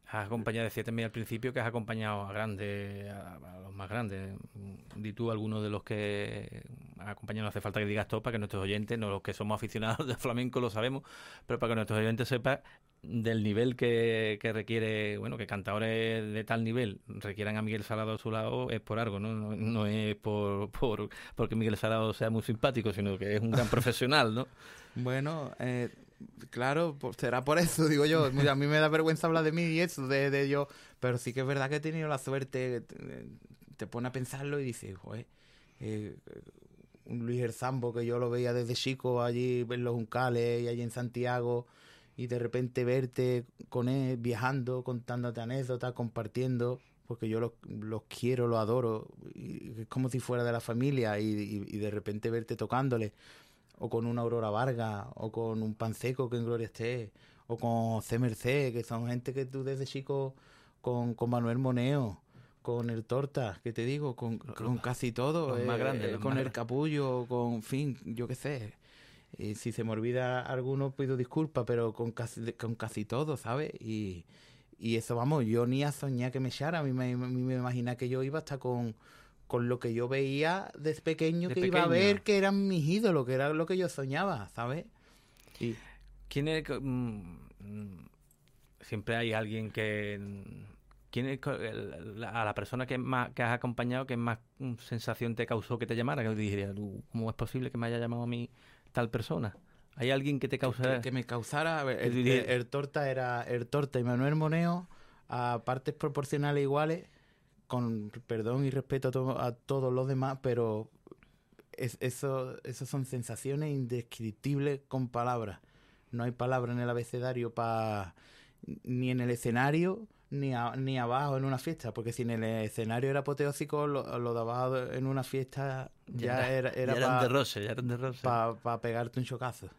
Has acompañado, decía también al principio que has acompañado a grandes, a los más grandes. Di tú algunos de los que has acompañado, no hace falta que digas todo para que nuestros oyentes, no los que somos aficionados de flamenco lo sabemos, pero para que nuestros oyentes sepan del nivel que requiere, bueno, que cantadores de tal nivel requieran a Miguel Salado a su lado, es por algo, ¿no? No es porque Miguel Salado sea muy simpático, sino que es un gran profesional, ¿no? Bueno, claro, será por eso, digo yo. A mí me da vergüenza hablar de mí y eso, de yo. Pero sí que es verdad que he tenido la suerte. Te pone a pensarlo y dices, joder, un Luis Erzambo que yo lo veía desde chico allí en los Juncales y allí en Santiago, y de repente verte con él viajando, contándote anécdotas, compartiendo, porque yo los quiero, los adoro, y es como si fuera de la familia, y de repente verte tocándole, o con una Aurora Vargas, o con un Panseco que en gloria esté, o con C. Merced, que son gente que tú desde chico, con Manuel Moneo, con el Torta, que te digo, con casi todo, Los más grandes, con el Capullo, con fin, yo qué sé. Si se me olvida alguno, pido disculpas, pero con casi todo, ¿sabes? Y eso, vamos, yo ni a soñar que me echara, a mí me imagina que yo iba hasta con lo que yo veía desde pequeño, que iba a ver, que eran mis ídolos, que era lo que yo soñaba, ¿sabes? Y ¿quién es? Siempre hay alguien que... ¿Quién es a la persona que has acompañado que más sensación te causó que te llamara? Que dirías, ¿cómo es posible que me haya llamado a mí tal persona? ¿Hay alguien que te causara? Que me causara... A ver, el Torta era el Torta y Manuel Moneo a partes proporcionales iguales, con perdón y respeto a todos los demás, pero eso son sensaciones indescriptibles con palabras. No hay palabra en el abecedario ni en el escenario ni abajo en una fiesta, porque si en el escenario era apoteósico, lo de abajo en una fiesta ya era para pegarte un chocazo.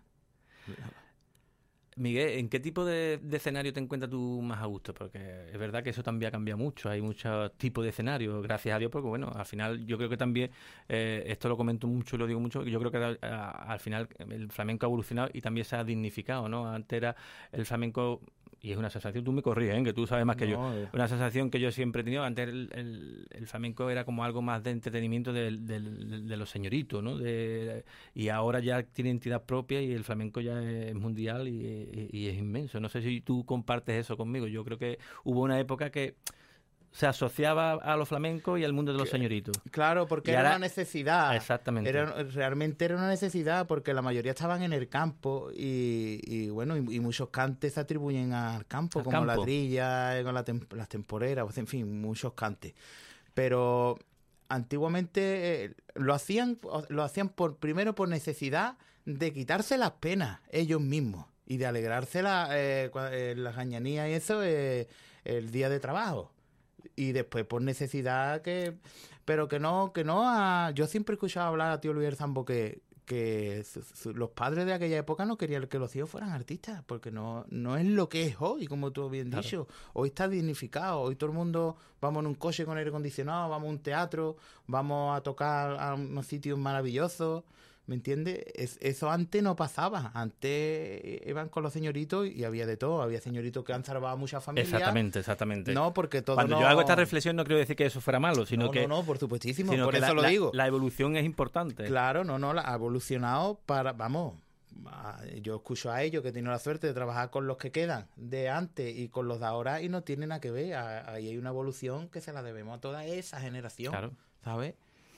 Miguel, ¿en qué tipo de escenario te encuentras tú más a gusto? Porque es verdad que eso también ha cambiado mucho, hay muchos tipos de escenarios, gracias a Dios, porque bueno, al final yo creo que también, esto lo comento mucho y lo digo mucho, que yo creo que al final el flamenco ha evolucionado y también se ha dignificado, ¿no? Antes era el flamenco, y es una sensación, tú me corriges, que tú sabes más que yo, una sensación que yo siempre he tenido, antes el flamenco era como algo más de entretenimiento de los señoritos, ¿no? Y ahora ya tiene entidad propia y el flamenco ya es mundial y es inmenso. No sé si tú compartes eso conmigo. Yo creo que hubo una época que se asociaba a los flamencos y al mundo de los señoritos. Claro, porque era una necesidad. Exactamente. Realmente era una necesidad, porque la mayoría estaban en el campo y bueno, y muchos cantes se atribuyen al campo, como la trilla, con las temporeras, en fin, muchos cantes. Pero antiguamente lo hacían primero por necesidad de quitarse las penas ellos mismos y de alegrarse las gañanías y eso el día de trabajo. Y después por necesidad pero que no yo siempre he escuchado hablar a tío Luis Erzambo que los padres de aquella época no querían que los hijos fueran artistas, porque no es lo que es hoy, como tú bien dicho. Hoy está dignificado, hoy todo el mundo vamos en un coche con aire acondicionado, vamos a un teatro, vamos a tocar a unos sitios maravillosos, ¿me entiendes? Eso antes no pasaba. Antes iban con los señoritos y había de todo. Había señoritos que han salvado a muchas familias. Exactamente. No, porque todo Cuando yo hago esta reflexión no quiero decir que eso fuera malo, sino que... No, por supuestísimo, por eso lo digo. La evolución es importante. Claro, ha evolucionado vamos, yo escucho a ellos que tienen la suerte de trabajar con los que quedan de antes y con los de ahora y no tienen nada que ver. Ahí hay una evolución que se la debemos a toda esa generación, claro. ¿Sabes?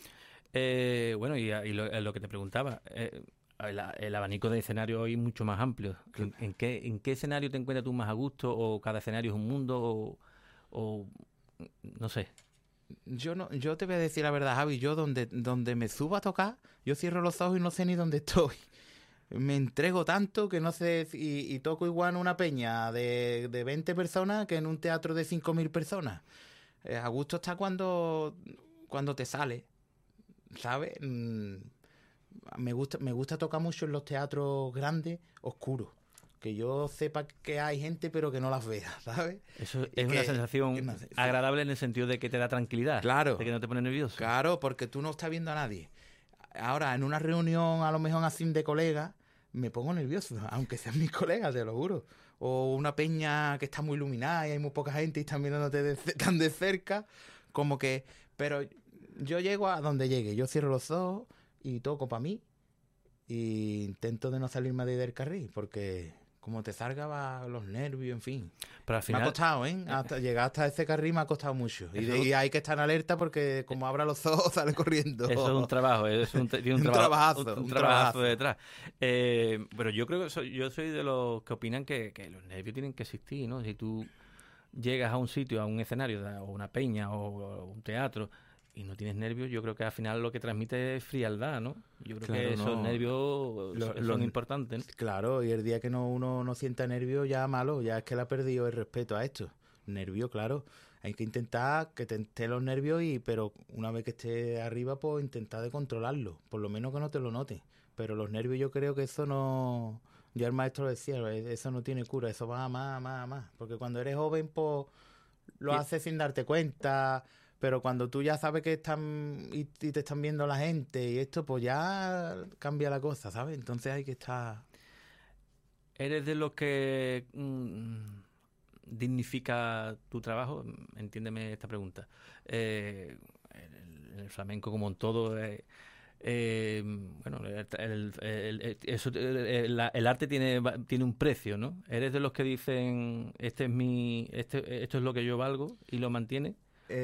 Bueno, y lo que te preguntaba, el abanico de escenario hoy es mucho más amplio. ¿En qué escenario te encuentras tú más a gusto? ¿O cada escenario es un mundo? O no sé. Yo te voy a decir la verdad, Javi. Yo donde me subo a tocar, yo cierro los ojos y no sé ni dónde estoy. Me entrego tanto que no sé, y toco igual en una peña de 20 personas que en un teatro de 5.000 personas. A gusto está cuando te sale, ¿sabes? Me gusta tocar mucho en los teatros grandes, oscuros. Que yo sepa que hay gente, pero que no las vea, ¿sabes? Eso es una sensación agradable en el sentido de que te da tranquilidad. Claro. De que no te pone nervioso. Claro, porque tú no estás viendo a nadie. Ahora, en una reunión, a lo mejor así de colegas, me pongo nervioso, aunque sean mis colegas, te lo juro. o una peña que está muy iluminada y hay muy poca gente y están mirándote tan de cerca, como que... Pero yo llego a donde llegue, yo cierro los ojos y toco para mí y intento de no salirme de ahí del carril, porque como te salga va los nervios, en fin. Pero al final... Me ha costado, ¿eh? Llegar hasta ese carril me ha costado mucho. Y hay que estar en alerta porque como abra los ojos sale corriendo. Eso es un trabajo, tiene un trabajazo detrás. Pero yo creo que yo soy de los que opinan que los nervios tienen que existir, ¿no? Si tú llegas a un sitio, a un escenario, o una peña o un teatro y no tienes nervios, yo creo que al final lo que transmite es frialdad, ¿no? Yo creo que esos nervios son importantes, ¿no? Claro, y el día que uno no sienta nervios ya malo, ya es que le ha perdido el respeto a esto. Nervio, claro. Hay que intentar que te estén los nervios, pero una vez que esté arriba, pues intentar de controlarlo. Por lo menos que no te lo notes. Pero los nervios yo creo que eso no... Ya el maestro decía, eso no tiene cura, eso va más. Porque cuando eres joven, pues lo haces sin darte cuenta... Pero cuando tú ya sabes que están y te están viendo la gente y esto, pues ya cambia la cosa, ¿sabes? Entonces hay que estar... ¿Eres de los que dignifica tu trabajo? Entiéndeme esta pregunta. El flamenco, como en todo, bueno, el arte tiene un precio, ¿no? ¿Eres de los que dicen, esto es lo que yo valgo y lo mantiene?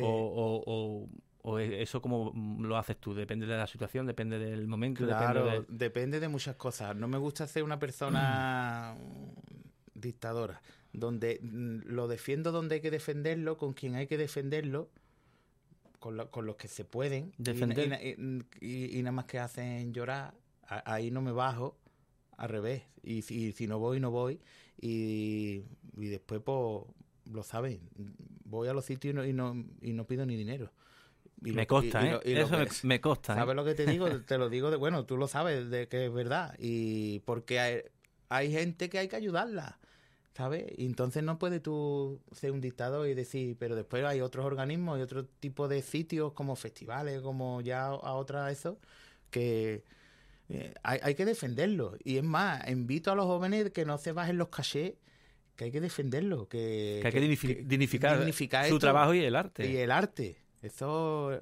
¿O eso cómo lo haces tú? ¿Depende de la situación? ¿Depende del momento? Claro, depende de muchas cosas. No me gusta ser una persona dictadora, donde lo defiendo donde hay que defenderlo, con quien hay que defenderlo, con los que se pueden, defender. Y nada más que hacen llorar. Ahí no me bajo, al revés. Y si no voy, no voy. Y después, pues, lo saben. Voy a los sitios y no pido ni dinero. Me consta, eso me consta. ¿Sabes lo que te digo? Te lo digo, bueno, tú lo sabes, de que es verdad. Y porque hay gente que hay que ayudarla, ¿sabes? Y entonces no puedes tú ser un dictador y decir, pero después hay otros organismos y otro tipo de sitios como festivales, como ya a otras eso, que hay que defenderlo. Y es más, invito a los jóvenes que no se bajen los cachés, que hay que defenderlo, que hay que dignificar su trabajo y el arte. Y el arte. Eso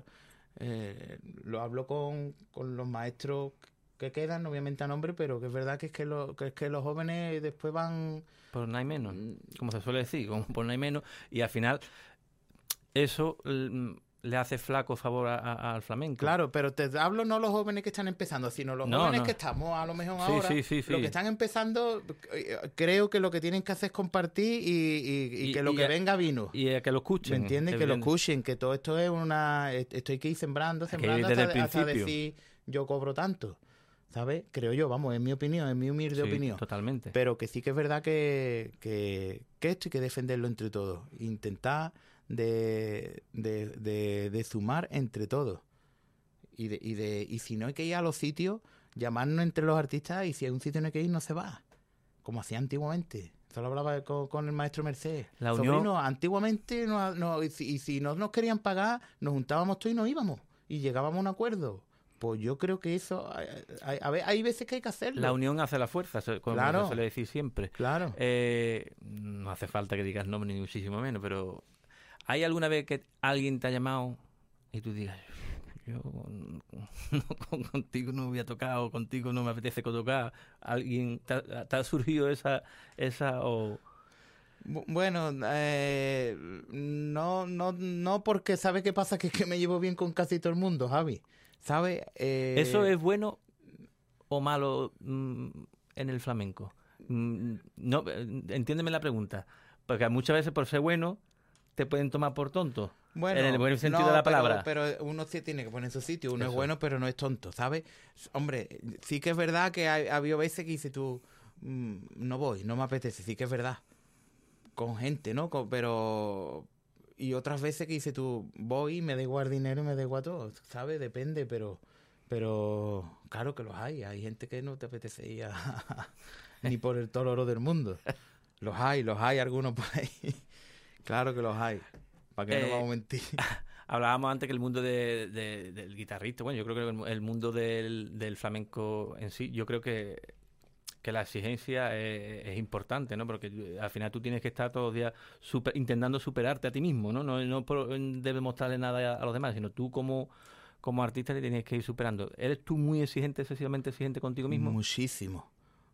lo hablo con los maestros que quedan, obviamente a nombre, pero que es verdad que es que los jóvenes después van... Por no hay menos, como se suele decir, por no hay menos. Y al final eso le hace flaco favor al flamenco. Claro, pero te hablo no los jóvenes que están empezando, sino los jóvenes que estamos a lo mejor ahora. Sí. Los que están empezando, creo que lo que tienen que hacer es compartir y que lo que venga vino. Y que lo escuchen. ¿Me entiendes? Que lo escuchen, que todo esto es esto hay que ir sembrando hasta decir yo cobro tanto. ¿Sabes? Creo yo, vamos, es mi opinión, es mi humilde opinión. Totalmente. Pero que sí que es verdad que esto hay que defenderlo entre todos. Intentar de sumar entre todos. Y si no hay que ir a los sitios, llamarnos entre los artistas, y si hay un sitio en el que ir, no se va. Como hacía antiguamente. Solo hablaba con el maestro Mercedes. La unión... Sobrino, antiguamente, y si no nos querían pagar, nos juntábamos todos y nos íbamos. Y llegábamos a un acuerdo. Pues yo creo que eso... hay veces que hay que hacerlo. La unión hace la fuerza, como se suele decir siempre. Claro. No hace falta que digas nombre ni muchísimo menos, pero... ¿Hay alguna vez que alguien te ha llamado y tú digas, yo contigo no voy a tocar, o contigo no me apetece tocar? ¿Alguien te ha surgido esa o...? Bueno, no porque ¿sabes qué pasa? Que es que me llevo bien con casi todo el mundo, Javi. ¿Sabes? ¿Eso es bueno o malo en el flamenco? No, entiéndeme la pregunta. Porque muchas veces por ser bueno te pueden tomar por tonto. Bueno, en el buen sentido de la palabra. Pero uno sí tiene que poner en su sitio. Uno es bueno, pero no es tonto, ¿sabes? Hombre, sí que es verdad que ha habido veces que dices tú, no voy, no me apetece. Sí que es verdad. Con gente, ¿no? Pero... Y otras veces que dices tú, voy, me da igual dinero y me da igual todo, ¿sabes? Depende, pero claro que los hay. Hay gente que no te apetece ir ni por el todo el oro del mundo. Los hay algunos por ahí. Claro que los hay. ¿Para qué no vamos a mentir? Hablábamos antes que el mundo del guitarrista, bueno, yo creo que el mundo del flamenco en sí, yo creo que que la exigencia es importante, ¿no? Porque al final tú tienes que estar todos los días intentando superarte a ti mismo, ¿no? No debes mostrarle nada a los demás, sino tú como artista te tienes que ir superando. ¿Eres tú muy exigente, excesivamente exigente contigo mismo? Muchísimo.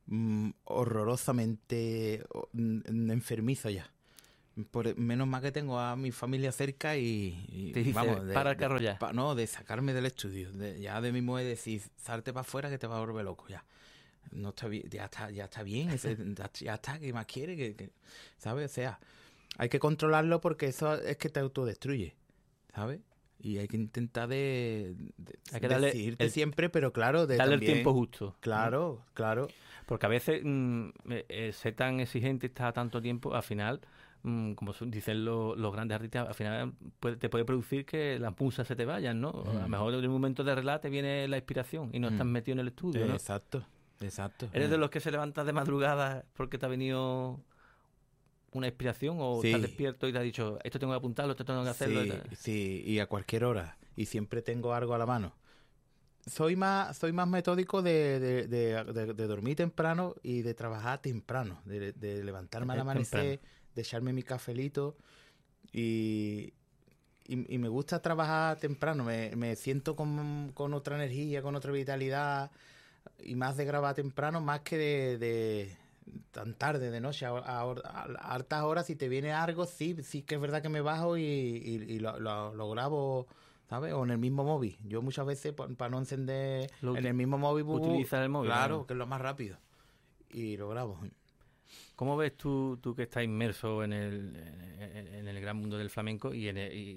Horrorosamente enfermizo ya. Menos mal que tengo a mi familia cerca y te dice, vamos, para el carro ya. De sacarme del estudio. Ya de mismo es decir, salte para afuera que te vas a volver loco ya. No está bien, ya está bien, ya está, ¿qué más quiere? ¿Sabes? O sea, hay que controlarlo porque eso es que te autodestruye, ¿sabes? Y hay que intentar hay que decirte siempre, pero claro, darle también, el tiempo justo. Claro, claro. Porque a veces ser tan exigente, estar tanto tiempo, al final, como dicen los grandes artistas, al final te puede producir que las musas se te vayan, ¿no? A lo mejor en un momento de relato te viene la inspiración y no estás metido en el estudio, ¿no? Exacto. ¿Eres de los que se levantas de madrugada porque te ha venido una inspiración o estás despierto y te has dicho, esto tengo que apuntarlo, esto tengo que hacerlo? Sí, y a cualquier hora. Y siempre tengo algo a la mano. Soy más metódico de dormir temprano y de trabajar temprano, de levantarme al amanecer, de echarme mi cafelito y me gusta trabajar temprano. Me siento con otra energía, con otra vitalidad y más de grabar temprano, más que de tan tarde, de noche, a hartas horas. Si te viene algo, sí que es verdad que me bajo y lo grabo, ¿sabes? O en el mismo móvil. Yo muchas veces, para no encender en el mismo móvil... Utilizas el móvil. Claro, que es lo más rápido. Y lo grabo. ¿Cómo ves tú que estás inmerso en el gran mundo del flamenco y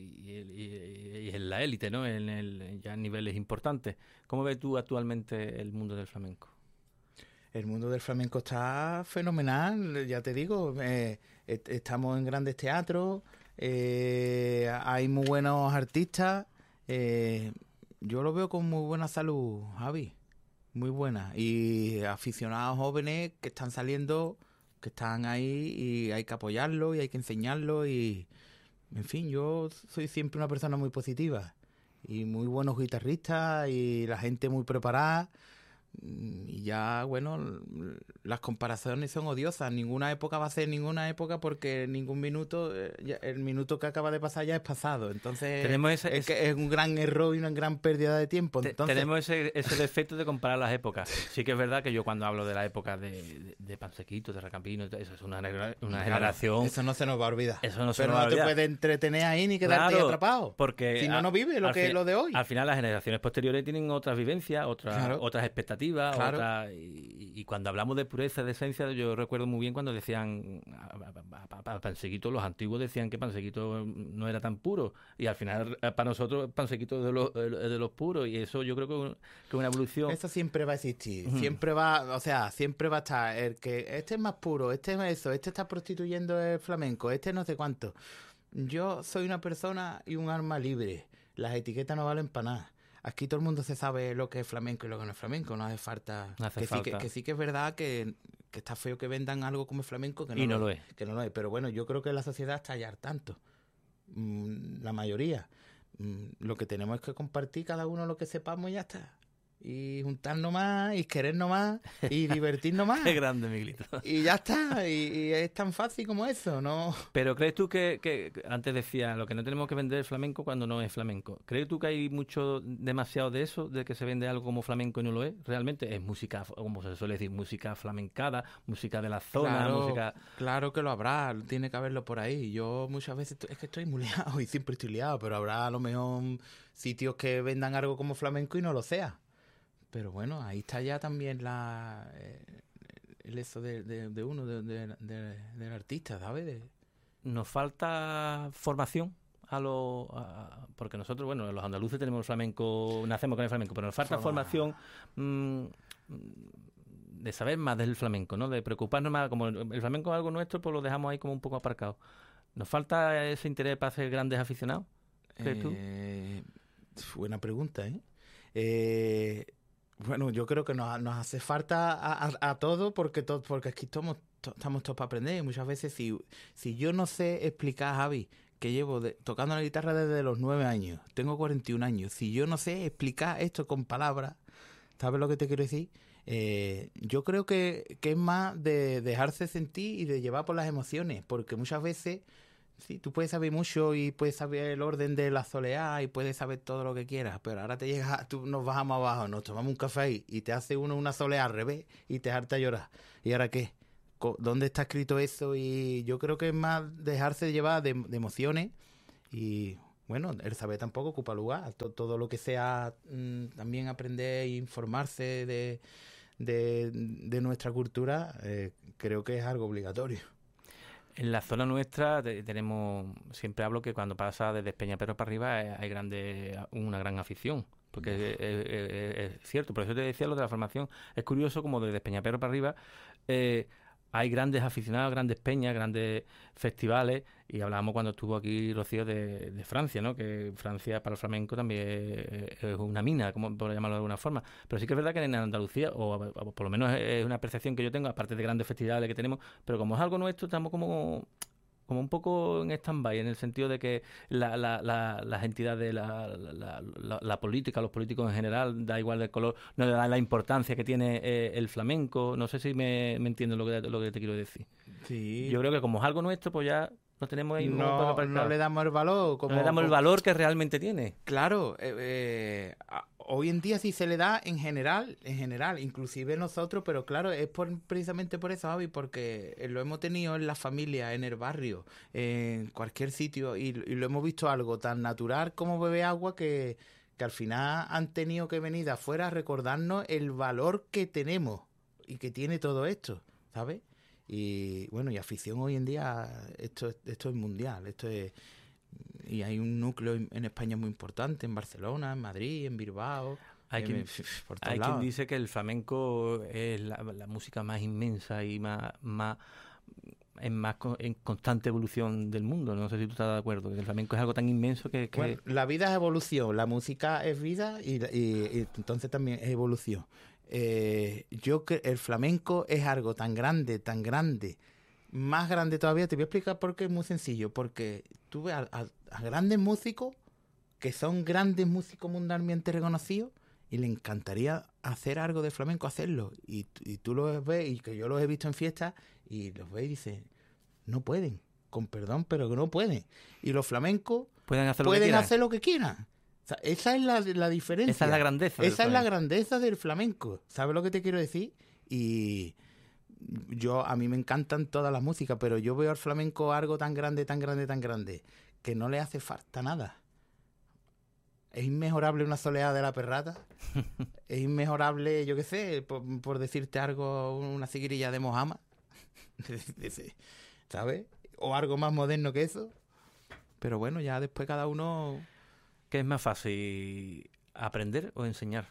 en la élite, ¿no? Ya en niveles importantes? ¿Cómo ves tú actualmente el mundo del flamenco? El mundo del flamenco está fenomenal, ya te digo. Estamos en grandes teatros, hay muy buenos artistas. Yo lo veo con muy buena salud, Javi, muy buena. Y aficionados jóvenes que están saliendo, que están ahí y hay que apoyarlo y hay que enseñarlo. Y, en fin, yo soy siempre una persona muy positiva y muy buenos guitarristas y la gente muy preparada. Y ya, bueno, las comparaciones son odiosas. Ninguna época va a ser ninguna época porque ningún minuto, el minuto que acaba de pasar ya es pasado. Entonces es un gran error y una gran pérdida de tiempo. Entonces, tenemos ese defecto de comparar las épocas. Sí que es verdad que yo cuando hablo de la época de Pansequito, de Recampino, eso es una generación... Eso no se nos va a olvidar. Eso no se Pero nos va a olvidar. Te puedes entretener ahí ni quedarte ahí atrapado. Porque si no vive lo de hoy. Al final las generaciones posteriores tienen otras vivincias, otras expectativas. Claro. Y cuando hablamos de pureza, de esencia, yo recuerdo muy bien cuando decían a Pansequito, los antiguos decían que Pansequito no era tan puro, y al final para nosotros Pansequito es de los puros, y eso yo creo que es una evolución. Eso siempre va a existir, siempre va a estar el que este es más puro, este es eso, este está prostituyendo el flamenco, este no sé cuánto. Yo soy una persona y un alma libre, las etiquetas no valen para nada. Aquí todo el mundo se sabe lo que es flamenco y lo que no es flamenco. No hace falta. Que sí que es verdad que está feo que vendan algo como flamenco que no lo es. Que no lo es. Pero bueno, yo creo que la sociedad está ya al tanto. La mayoría. Lo que tenemos es que compartir cada uno lo que sepamos y ya está. Y juntarnos más, y querernos más, y divertirnos más. Qué grande, Miguelito. Y ya está, y es tan fácil como eso, ¿no? Pero ¿crees tú que antes decía, lo que no tenemos que vender es flamenco cuando no es flamenco? ¿Crees tú que hay demasiado de eso, de que se vende algo como flamenco y no lo es? Realmente es música, como se suele decir, música flamencada, música de la zona, música... Claro que lo habrá, tiene que haberlo por ahí. Yo muchas veces, es que estoy muy liado y siempre estoy liado, pero habrá a lo mejor sitios que vendan algo como flamenco y no lo sea. Pero bueno, ahí está ya también el eso de uno, del artista, ¿sabes? Nos falta formación porque nosotros, bueno, los andaluces tenemos el flamenco, nacemos con el flamenco, pero nos falta formación de saber más del flamenco, ¿no? De preocuparnos más, como el flamenco es algo nuestro, pues lo dejamos ahí como un poco aparcado. ¿Nos falta ese interés para ser grandes aficionados? ¿Crees tú? Buena pregunta, ¿eh? Bueno, yo creo que nos hace falta a todos porque aquí estamos todos para aprender. Y muchas veces, si yo no sé explicar, Javi, que llevo tocando la guitarra desde los 9 años, tengo 41 años, si yo no sé explicar esto con palabras, ¿sabes lo que te quiero decir? Yo creo que es más de dejarse sentir y de llevar por las emociones, porque muchas veces, sí, tú puedes saber mucho y puedes saber el orden de la soleá y puedes saber todo lo que quieras, pero ahora te llegas, tú nos bajamos abajo, nos tomamos un café ahí y te hace uno una soleá al revés y te harta a llorar. ¿Y ahora qué? ¿Dónde está escrito eso? Y yo creo que es más dejarse llevar de emociones y... Bueno, el saber tampoco ocupa lugar. Todo lo que sea también aprender e informarse de nuestra cultura, creo que es algo obligatorio. En la zona nuestra tenemos, siempre hablo que cuando pasa desde Peñaperro para arriba hay una gran afición. Porque es cierto, por eso te decía lo de la formación. Es curioso como desde Peñaperro para arriba hay grandes aficionados, grandes peñas, grandes festivales, y hablábamos cuando estuvo aquí Rocío de Francia, ¿no? Que Francia para el flamenco también es una mina, como por llamarlo de alguna forma. Pero sí que es verdad que en Andalucía, o por lo menos es una percepción que yo tengo, aparte de grandes festivales que tenemos, pero como es algo nuestro, estamos como un poco en stand-by, en el sentido de que las entidades, la política, los políticos en general, da igual del color, no le dan la importancia que tiene el flamenco. No sé si me entiendes lo que te quiero decir. Sí. Yo creo que como es algo nuestro, pues ya lo tenemos ahí un poco aparcado. No le damos el valor. No le damos el valor que realmente tiene. Claro, hoy en día sí se le da en general, inclusive nosotros, pero claro, es precisamente por eso, Javi, porque lo hemos tenido en la familia, en el barrio, en cualquier sitio, y lo hemos visto algo tan natural como beber agua que al final han tenido que venir de afuera a recordarnos el valor que tenemos y que tiene todo esto, ¿sabes? Y bueno, y afición hoy en día, esto es mundial, y hay un núcleo en España muy importante, en Barcelona, en Madrid, en Bilbao. Hay quien dice que el flamenco es la música más inmensa y en constante evolución del mundo. No sé si tú estás de acuerdo, que el flamenco es algo tan inmenso que... Bueno, la vida es evolución, la música es vida y entonces también es evolución. El flamenco es algo tan grande, más grande todavía. Te voy a explicar por qué. Es muy sencillo, porque tú ves a grandes músicos que son grandes músicos mundialmente reconocidos y le encantaría hacer algo de flamenco, hacerlo, y tú los ves, y que yo los he visto en fiestas y los ves y dices, no pueden, con perdón, pero que no pueden. Y los flamencos pueden hacer lo que quieran. O sea, esa es la diferencia. Esa es la grandeza. Esa es la grandeza del flamenco. ¿Sabes lo que te quiero decir? Y a mí me encantan todas las músicas, pero yo veo al flamenco algo tan grande, que no le hace falta nada. Es inmejorable una soleá de la perrata. Es inmejorable, yo qué sé, por decirte algo, una seguirilla de Mojama. ¿Sabes? O algo más moderno que eso. Pero bueno, ya después cada uno... ¿Qué es más fácil, aprender o enseñar?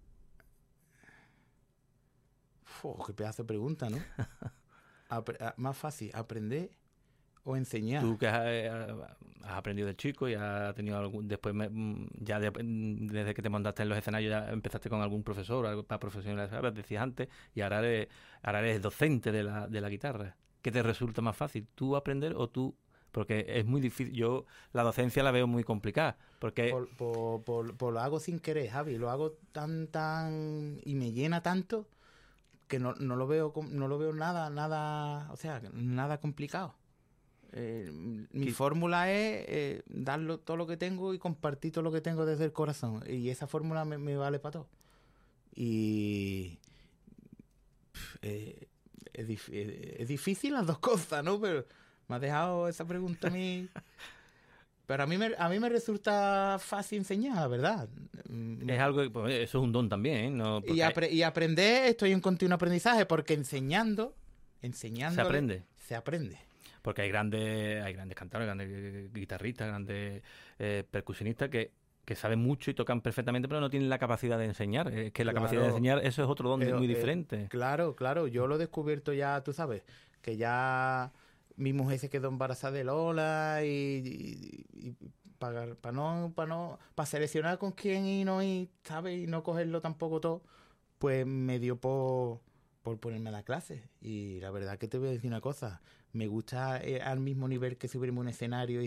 Qué pedazo de pregunta, ¿no? Más fácil, aprender o enseñar. Tú que has aprendido de chico y has tenido después desde que te montaste en los escenarios ya empezaste con algún profesor, algo para profesionalizar, decías antes, y ahora eres docente de la guitarra. ¿Qué te resulta más fácil, tú aprender o tú? Porque es muy difícil. Yo la docencia la veo muy complicada. Porque lo hago sin querer, Javi. Lo hago tan y me llena tanto que no lo veo nada, o sea, nada complicado. Mi fórmula es darlo todo lo que tengo y compartir todo lo que tengo desde el corazón. Y esa fórmula me vale para todo. Y es difícil las dos cosas, ¿no? Pero me has dejado esa pregunta a mí. Pero a mí me resulta fácil enseñar, la verdad. Es algo que, pues, eso es un don también, ¿eh? No, y aprender, estoy en continuo aprendizaje, porque enseñando se aprende. Porque hay grandes cantadores, grandes guitarristas, grandes percusionistas que saben mucho y tocan perfectamente, pero no tienen la capacidad de enseñar. Es que la capacidad de enseñar, eso es otro don muy diferente. Claro. Yo lo he descubierto ya, tú sabes, que ya mi mujer se quedó embarazada de Lola y para seleccionar con quién y no ir, ¿sabes? Y no cogerlo tampoco todo, pues me dio por ponerme a la clase. Y la verdad que te voy a decir una cosa, me gusta al mismo nivel que subirme a un escenario y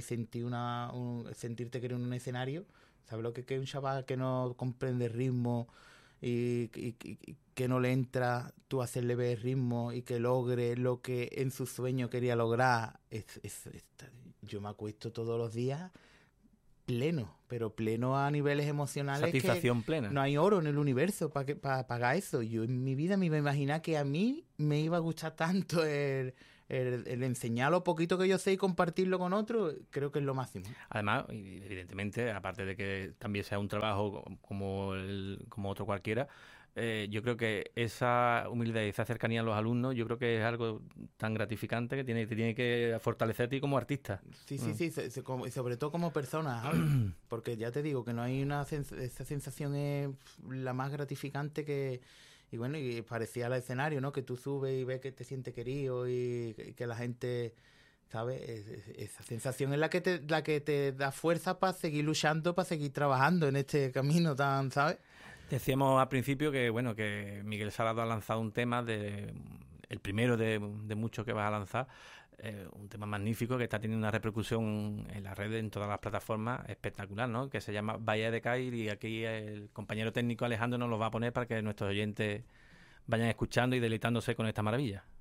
sentirte que eres en un escenario. ¿Sabes lo que es un chaval que no comprende ritmo y que no le entra tú hacerle ver ritmo y que logre lo que en su sueño quería lograr. Yo me acuesto todos los días pleno, pero pleno a niveles emocionales. Satisfacción plena. No hay oro en el universo para pagar eso. Yo en mi vida me iba a imaginar que a mí me iba a gustar tanto el enseñar lo poquito que yo sé y compartirlo con otros. Creo que es lo máximo. Además, evidentemente, aparte de que también sea un trabajo como otro cualquiera, yo creo que esa humildad y esa cercanía a los alumnos, yo creo que es algo tan gratificante que te tiene que fortalecer a ti como artista. Sí, y sobre todo como persona, ¿sabes? Porque ya te digo que no hay esa sensación es la más gratificante que... Y bueno, y parecía al escenario, ¿no? Que tú subes y ves que te sientes querido y que la gente... ¿Sabes? Esa sensación es la que te da fuerza para seguir luchando, para seguir trabajando en este camino tan, ¿sabes? Decíamos al principio que bueno que Miguel Salado ha lanzado un tema el primero de muchos que vas a lanzar, un tema magnífico que está teniendo una repercusión en las redes, en todas las plataformas, espectacular, ¿no? Que se llama Bahía de Cádiz, y aquí el compañero técnico Alejandro nos lo va a poner para que nuestros oyentes vayan escuchando y deleitándose con esta maravilla.